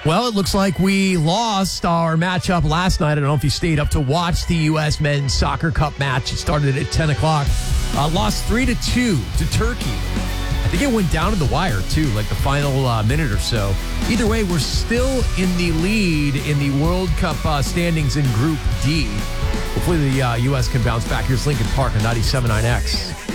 Well, it looks like we lost our matchup last night. I don't know if you stayed up to watch the U.S. Men's Soccer Cup match. It started at 10 o'clock. Lost 3-2 to Turkey. I think it went down to the wire, too, like the final minute or so. Either way, we're still in the lead in the World Cup standings in Group D. Hopefully the U.S. can bounce back. Here's Lincoln Park on 97.9X.